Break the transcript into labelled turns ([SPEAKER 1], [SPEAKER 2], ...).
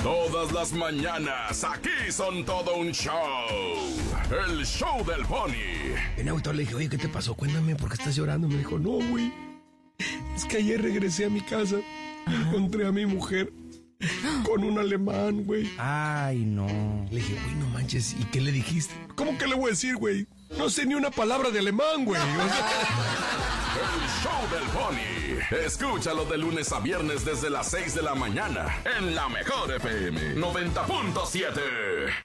[SPEAKER 1] Todas las mañanas, aquí son todo un show. El show del Pony.
[SPEAKER 2] En auto le dije, oye, ¿qué te pasó? Cuéntame, ¿por qué estás llorando? Me dijo, no, güey. Es que ayer regresé a mi casa y encontré a mi mujer con un alemán, güey.
[SPEAKER 3] Ay, no.
[SPEAKER 2] Le dije, güey, no manches. ¿Y qué le dijiste? ¿Cómo que le voy a decir, güey? No sé ni una palabra de alemán, güey.
[SPEAKER 1] El show del Pony. Escúchalo de lunes a viernes desde las 6 de la mañana en La Mejor FM 90.7.